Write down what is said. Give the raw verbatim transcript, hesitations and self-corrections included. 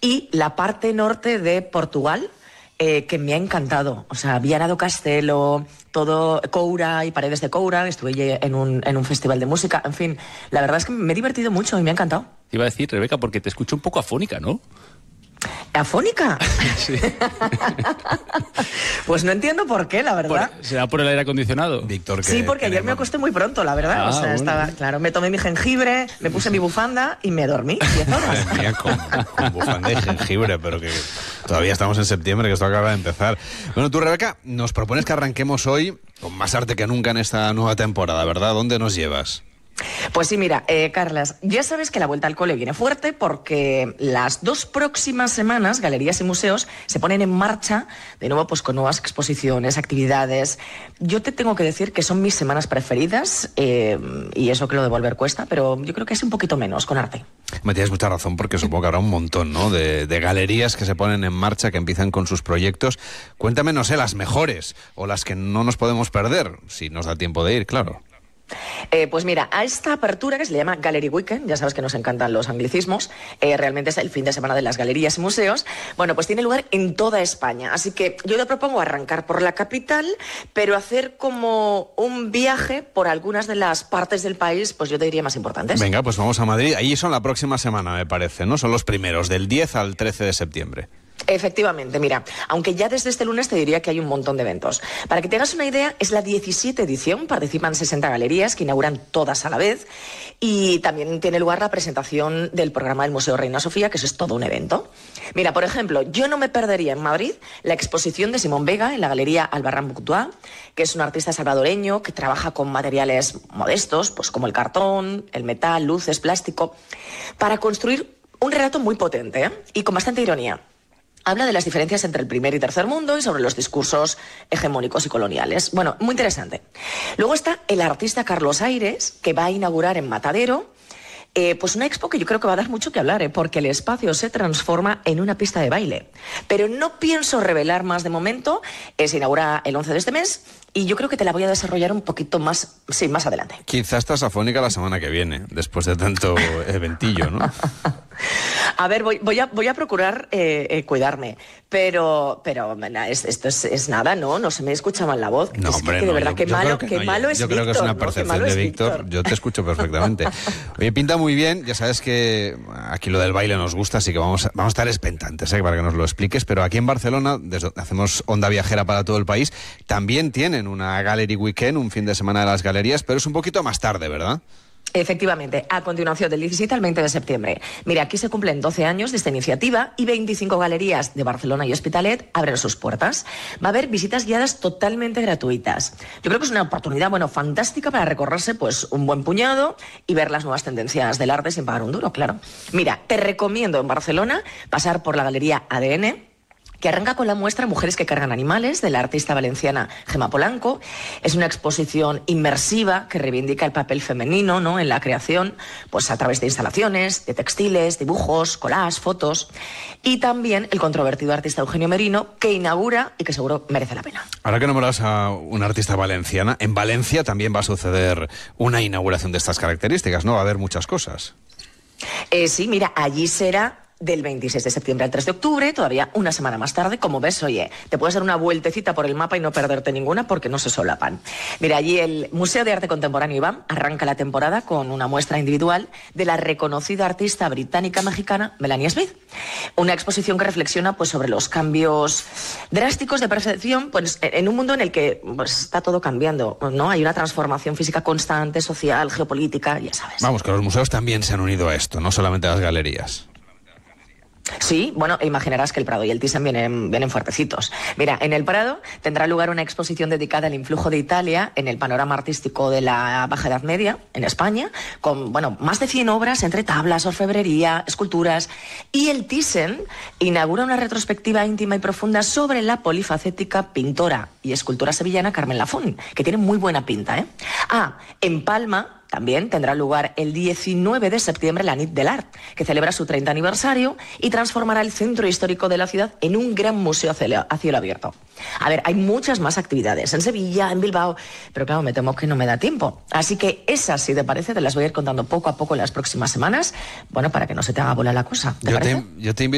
y la parte norte de Portugal, eh, que me ha encantado. O sea, Viana do Castelo, todo Coura y Paredes de Coura, estuve en un, en un festival de música, en fin, la verdad es que me he divertido mucho y me ha encantado. Te iba a decir, Rebeca, porque te escucho un poco afónica, ¿no? ¿Afónica? Sí. Pues no entiendo por qué, la verdad. Por, ¿Será por el aire acondicionado? Víctor, que Sí, porque ayer me acosté muy pronto, la verdad. Ah, o sea, bueno. estaba, claro, me tomé mi jengibre, me puse mi bufanda y me dormí diez horas. Madre mía, con, con bufanda y jengibre, pero que todavía estamos en septiembre, que esto acaba de empezar. Bueno, tú, Rebeca, nos propones que arranquemos hoy con más arte que nunca en esta nueva temporada, ¿verdad? ¿Dónde nos llevas? Pues sí, mira, eh, Carlas, ya sabes que la vuelta al cole viene fuerte porque las dos próximas semanas galerías y museos se ponen en marcha de nuevo pues con nuevas exposiciones, actividades. Yo te tengo que decir que son mis semanas preferidas eh, y eso que lo de volver cuesta, pero yo creo que es un poquito menos con arte. Me tienes mucha razón porque supongo que habrá un montón, ¿no? De, de galerías que se ponen en marcha, que empiezan con sus proyectos. Cuéntame, no sé, las mejores o las que no nos podemos perder, si nos da tiempo de ir, claro. Eh, pues mira, a esta apertura que se le llama Gallery Weekend, ya sabes que nos encantan los anglicismos, eh, realmente es el fin de semana de las galerías y museos, bueno, pues tiene lugar en toda España, así que yo te propongo arrancar por la capital, pero hacer como un viaje por algunas de las partes del país, pues yo te diría más importantes. Venga, pues vamos a Madrid, allí son la próxima semana, me parece, ¿no? Son los primeros, del diez al trece de septiembre. Efectivamente, mira, aunque ya desde este lunes te diría que hay un montón de eventos. Para que te hagas una idea, es la diecisiete edición, participan sesenta galerías que inauguran todas a la vez y también tiene lugar la presentación del programa del Museo Reina Sofía, que eso es todo un evento. Mira, por ejemplo, yo no me perdería en Madrid la exposición de Simón Vega en la Galería Albarrán Bouctois, que es un artista salvadoreño que trabaja con materiales modestos, pues como el cartón, el metal, luces, plástico, para construir un relato muy potente, ¿eh? Y con bastante ironía. Habla de las diferencias entre el primer y tercer mundo y sobre los discursos hegemónicos y coloniales. Bueno, muy interesante. Luego está el artista Carlos Aires, que va a inaugurar en Matadero eh, pues una expo que yo creo que va a dar mucho que hablar, ¿eh? Porque el espacio se transforma en una pista de baile. Pero no pienso revelar más de momento. Eh, se inaugura el once de este mes y yo creo que te la voy a desarrollar un poquito más, sí, más adelante. Quizás estás afónica la semana que viene, después de tanto eventillo, ¿no? A ver, voy, voy, a, voy a procurar eh, eh, cuidarme, pero, pero es, esto es, es nada, ¿no? No se me escucha mal la voz. No, es hombre, que de no, verdad, yo, qué yo malo, creo que qué no, malo yo, es yo creo Víctor, que es una ¿no? Qué percepción malo de es Víctor. Víctor. Yo te escucho perfectamente. Oye, pinta muy bien, ya sabes que aquí lo del baile nos gusta, así que vamos a, vamos a estar expectantes, ¿eh? Para que nos lo expliques, pero aquí en Barcelona, desde donde hacemos onda viajera para todo el país, también tienen una Gallery Weekend, un fin de semana de las galerías, pero es un poquito más tarde, ¿verdad? Efectivamente, a continuación, del diecisiete al veinte de septiembre. Mira, aquí se cumplen doce años de esta iniciativa y veinticinco galerías de Barcelona y Hospitalet abren sus puertas. Va a haber visitas guiadas totalmente gratuitas. Yo creo que es una oportunidad, bueno, fantástica para recorrerse pues un buen puñado y ver las nuevas tendencias del arte sin pagar un duro, claro. Mira, te recomiendo en Barcelona pasar por la Galería A D N, que arranca con la muestra Mujeres que cargan animales, de la artista valenciana Gemma Polanco. Es una exposición inmersiva que reivindica el papel femenino, ¿no?, en la creación, pues a través de instalaciones, de textiles, dibujos, collages, fotos. Y también el controvertido artista Eugenio Merino, que inaugura y que seguro merece la pena. Ahora que nombras a una artista valenciana, en Valencia también va a suceder una inauguración de estas características, ¿no? Va a haber muchas cosas. Eh, sí, mira, allí será del veintiséis de septiembre al tres de octubre, todavía una semana más tarde. Como ves, oye, te puedes dar una vueltecita por el mapa y no perderte ninguna porque no se solapan. Mira, allí el Museo de Arte Contemporáneo I B A M arranca la temporada con una muestra individual de la reconocida artista británica-mexicana Melanie Smith. Una exposición que reflexiona pues sobre los cambios drásticos de percepción pues, en un mundo en el que pues, está todo cambiando, ¿no? Hay una transformación física constante, social, geopolítica, ya sabes. Vamos, que los museos también se han unido a esto, no solamente las galerías. Sí, bueno, imaginarás que el Prado y el Thyssen vienen, vienen fuertecitos. Mira, en el Prado tendrá lugar una exposición dedicada al influjo de Italia en el panorama artístico de la Baja Edad Media, en España, con, bueno, más de cien obras entre tablas, orfebrería, esculturas. Y el Thyssen inaugura una retrospectiva íntima y profunda sobre la polifacética pintora y escultora sevillana Carmen Lafón, que tiene muy buena pinta, ¿eh? Ah, en Palma también tendrá lugar el diecinueve de septiembre la Nit del Art, que celebra su treinta aniversario y transformará el centro histórico de la ciudad en un gran museo a cielo, a cielo abierto. A ver, hay muchas más actividades en Sevilla, en Bilbao, pero claro, me temo que no me da tiempo. Así que esas, si te parece, te las voy a ir contando poco a poco en las próximas semanas, bueno, para que no se te haga bola la cosa. ¿Te yo, parece? te, yo te invito